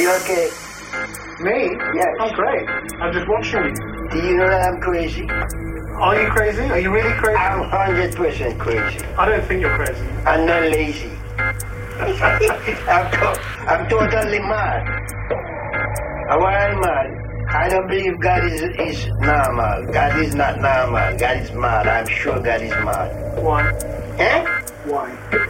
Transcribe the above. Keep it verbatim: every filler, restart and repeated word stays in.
you okay? Me? Yes. I'm great. I'm just watching you. Do you know that I'm crazy? Are you crazy? Are you really crazy? I'm one hundred percent crazy. I don't think you're crazy. I'm not lazy. I'm, to- I'm totally mad. And why I'm mad? I don't believe God is, is normal. God is not normal. God is mad. I'm sure God is mad. Why? Eh? Why?